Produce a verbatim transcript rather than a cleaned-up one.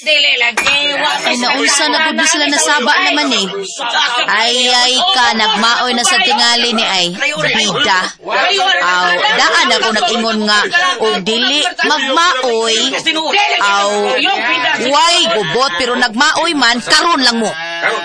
Dili lagi. Ay, naunsa na gud sila nasaba naman eh. Ay, ay ka, nagmaoy na sa tingali ni ay. Bida. Aw, daan ako nag-ingon nga, o dili magmaoy. Aw, way gubot, pero nagmaoy man, karon lang mo.